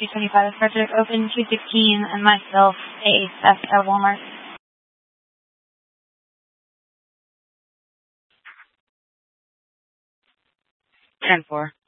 225 Frederick, open 216, and myself, ASF at Walmart. 10-4.